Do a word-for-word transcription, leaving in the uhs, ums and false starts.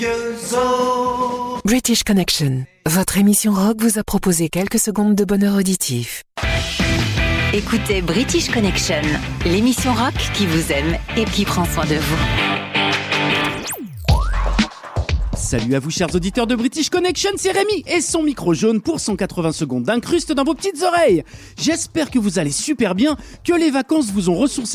British Connection, votre émission rock vous a proposé quelques secondes de bonheur auditif. Écoutez British Connection, l'émission rock qui vous aime et qui prend soin de vous. Salut à vous chers auditeurs de British Connection, c'est Rémi et son micro jaune pour cent quatre-vingts secondes d'incruste dans vos petites oreilles. J'espère que vous allez super bien, que les vacances vous ont ressourcé